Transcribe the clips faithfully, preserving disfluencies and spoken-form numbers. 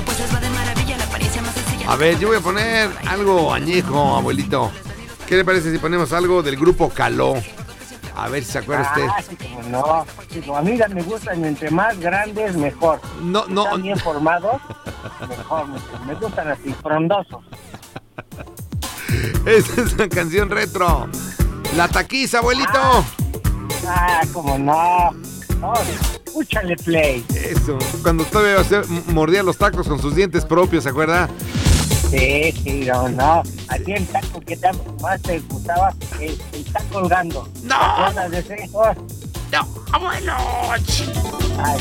A ver, yo voy a poner algo añejo, abuelito. ¿Qué le parece si ponemos algo del grupo Caló? A ver si se acuerda usted. Ah, sí, como no. Sí, como a mí me gustan, entre más grandes, mejor. No, no. Están bien formados, mejor. Me, me gustan así, frondosos. Esa es una canción retro. La taquiza, abuelito. Ah, ah como no. No, escúchale play. Eso, cuando todavía mordía los tacos con sus dientes propios, ¿se acuerda? Sí, sí, no, no. Aquí el taco que más te gustaba, el, el taco colgando. ¡No! ¿Te acuerdas de ese? Oh. ¡No, abuelo! Ay.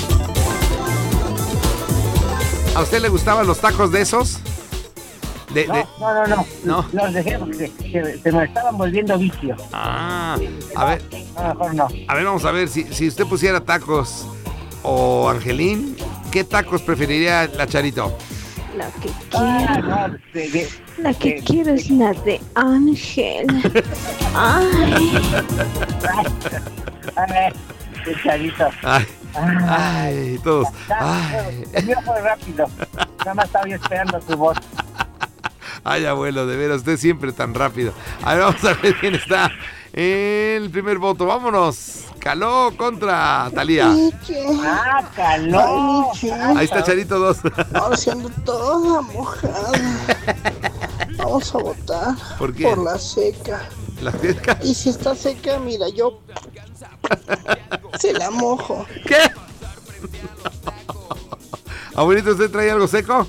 ¿A usted le gustaban los tacos de esos? De, no, de... no, no, no, no. Los dejé porque se, se, se me estaban volviendo vicio. Ah, sí, a no, ver. No, mejor no. A ver, vamos a ver, si, si usted pusiera tacos o Angelín, ¿qué tacos preferiría la Charito? La que quiero. Ah, no, de, de, la que de, quiero de, es la de Ángel. Ay. Ay, qué Charito. Ay, ay, todos. Ay. El mío fue rápido. Nada más estaba yo esperando su voz. Ay, abuelo, de veras, usted siempre tan rápido. A ver, vamos a ver quién está en el primer voto. Vámonos. Caló contra Talía. Ah, Caló. Ahí está Charito dos. Ahora siendo toda mojada. Vamos a votar. ¿Por qué? Por la seca. ¿La seca? Y si está seca, mira, yo se la mojo. ¿Qué? Abuelito, ¿usted trae algo seco?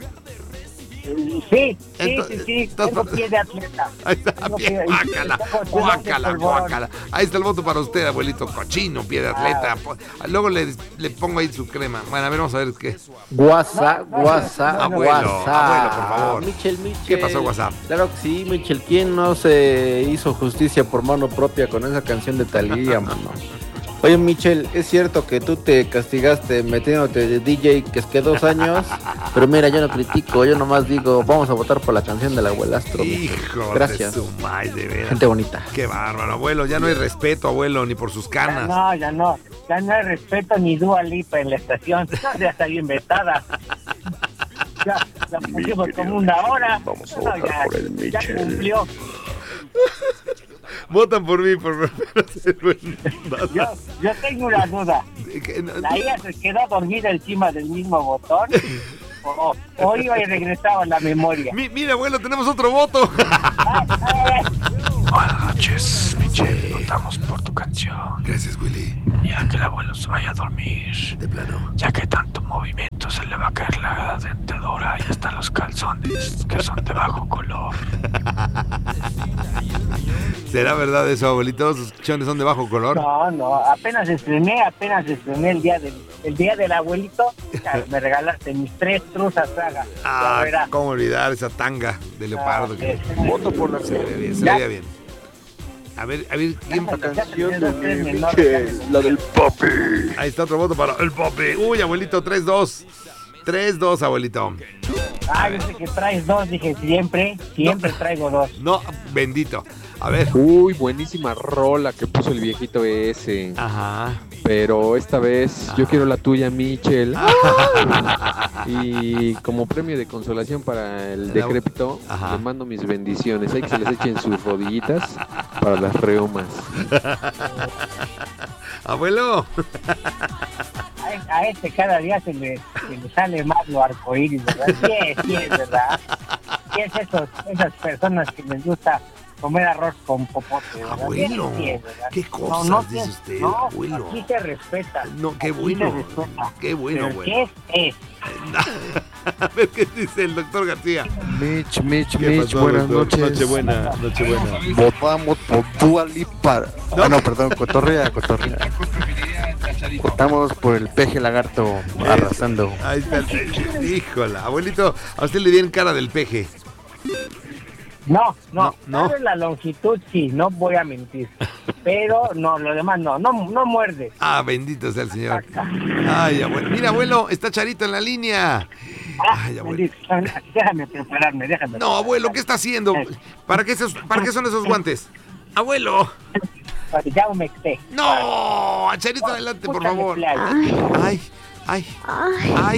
Sí, sí, sí, sí, tengo pie de atleta. Ahí está, pie, guácala, guácala, guácala. Ahí está el voto para usted, abuelito, cochino, pie de atleta. Luego le, le pongo ahí su crema. Bueno, a ver, vamos a ver qué. Guasa, guasa, abuelo, guasa. abuelo, por favor. Michel, Michel. ¿Qué pasó, WhatsApp? Claro que sí, Michel. ¿Quién no se hizo justicia por mano propia con esa canción de Talía, mano? Oye, Michel, es cierto que tú te castigaste metiéndote de D J que es que dos años, pero mira, yo no critico, yo nomás digo, vamos a votar por la canción del abuelastro. Hijo Gracias. de su madre, de veras. Gente bonita. Qué bárbaro, abuelo, ya no hay respeto, abuelo, ni por sus canas. Ya no, ya no, ya no hay respeto ni Dua Lipa en la estación, ya está bien vetada. Ya la pusimos como una hora. Vamos a no, votar ya, por el Michel. Ya cumplió. Votan por mí, por yo, yo tengo una duda. ¿La I A se quedó dormida encima del mismo botón? ¿O, o iba y regresaba a la memoria? Mi, mira, abuelo, tenemos otro voto. Buenas noches, Michel. Votamos por tu canción. Gracias, Willy. Ya que el abuelo se vaya a dormir. De plano. Ya que tanto movimiento se le va a caer la dentadura y hasta los calzones que son de bajo color. ¿Será verdad eso, abuelito? ¿Sus chichones son de bajo color? No, no, apenas estrené, apenas estrené el día del, el día del abuelito. Me regalaste mis tres truzas, Saga. Ah, cómo olvidar esa tanga de leopardo. Ah, que... Voto por la se veía bien, se veía bien. A ver, a ver, ¿quién? La canción de Michel, la del Papi. Ahí está otro voto para el Papi. Uy, abuelito, tres dos. tres dos, abuelito. Ah, yo sé que traes dos, dije, siempre, siempre no, traigo dos. No, bendito. A ver. Uy, buenísima rola que puso el viejito ese. Ajá. Pero esta vez Ajá. yo quiero la tuya, Michel. Y como premio de consolación para el decrépito, Ajá. le mando mis bendiciones. Hay que se les echen sus rodillitas para las reumas. Abuelo. A, a este cada día se le, se le sale más lo arcoíris, ¿verdad? Sí, sí, es verdad. Sí, es esos, esas personas que les gusta comer arroz con popote, ¿verdad? Abuelo, sí, sí, qué cosas no, no, dice usted, no, abuelo. Aquí se respeta. No, qué bueno, qué bueno, abuelo. ¿Qué es? es? A ver qué dice el doctor García. Mitch, Mitch, Mitch, pasó, buenas doctor? noches. Nochebuena, nochebuena. Votamos por Dua Lipa. No, ah, no perdón, cotorrea, cotorrea. Votamos por el peje lagarto es, arrasando. Ahí está el peje. Híjola, abuelito, a usted le dieron cara del peje. No, no, no, no. La longitud sí, no voy a mentir. Pero no, lo demás no, no, no muerde. Ah, bendito sea el Señor. Ay, abuelo. Mira, abuelo, está Charito en la línea. Ay, abuelo. Déjame prepararme, déjame. No, abuelo, ¿qué está haciendo? ¿Para qué, esos, ¿para qué son esos guantes? Abuelo. Ya me quedé. No, Charito, adelante, por favor. Ay, ay, ay, ay.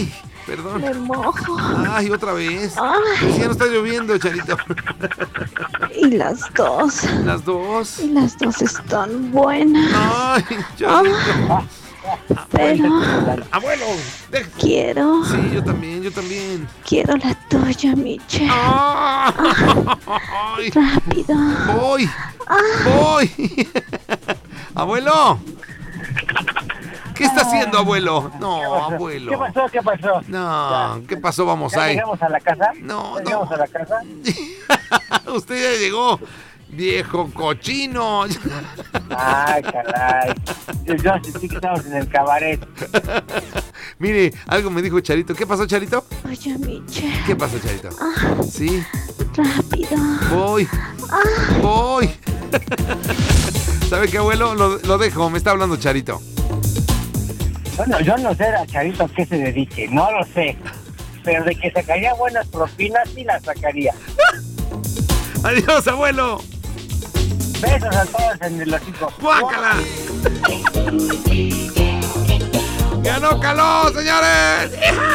Perdón. Me mojo. Ay, otra vez. Ay. Si ya no está lloviendo, Charito. Y las dos. Las dos. Y las dos están buenas. Ay, Charito. Ah, pero abuelo, deja. quiero. Sí, yo también, yo también. Quiero la tuya, Michelle. Ah. Ay. Rápido. Voy. Ah. Voy. Abuelo. ¿Qué está haciendo, abuelo? No, abuelo. ¿Qué pasó? ¿Qué pasó? No, ¿qué pasó? Vamos ¿Ya ahí. llegamos a la casa? No, ¿Ya no. llegamos a la casa? Usted ya llegó, viejo cochino. Ay, caray. Yo, yo sentí que estamos en el cabaret. Mire, algo me dijo Charito. ¿Qué pasó, Charito? Oye, Michelle. ¿Qué pasó, Charito? Ah, Sí. rápido. Voy. Ah, Voy. ¿Sabe qué, abuelo? Lo, lo dejo, me está hablando Charito. Bueno, yo no sé a Charito a qué se dedique, no lo sé. Pero de que sacaría buenas propinas, sí las sacaría. Adiós, abuelo. Besos a todos en el hocico. ¡Guácala! ¡Ganó Caló, señores!